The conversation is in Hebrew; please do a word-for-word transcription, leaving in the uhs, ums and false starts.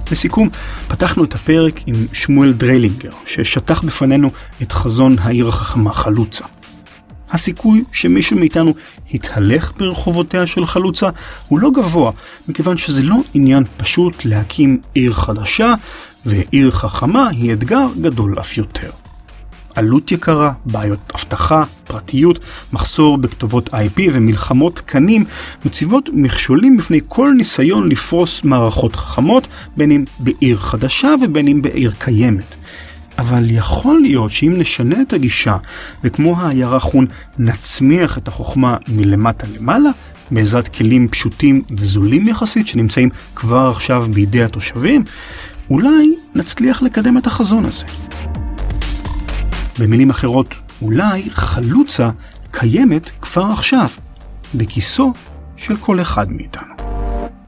לסיכום, פתחנו את הפרק עם שמואל דריילינגר, ששטח בפנינו את חזון העיר החכמה חלוצה. הסיכוי שמישהו מאיתנו יתהלך ברחובותיה של חלוצה הוא לא גבוה, מכיוון שזה לא עניין פשוט להקים עיר חדשה, ועיר חכמה היא אתגר גדול אף יותר. עלות יקרה, בעיות אבטחה, פרטיות, מחסור בכתובות איי פי ומלחמות קנים מציבות מכשולים בפני כל ניסיון לפרוס מערכות חכמות, בין אם בעיר חדשה ובין אם בעיר קיימת. אבל יכול להיות שאם נשנה את הגישה וכמו הירחון נצמיח את החוכמה מלמטה למעלה, בעזרת כלים פשוטים וזולים יחסית שנמצאים כבר עכשיו בידי התושבים, אולי נצליח לקדם את החזון הזה. במילים אחרות, אולי חלוצה קיימת כבר עכשיו, בכיסו של כל אחד מאיתנו.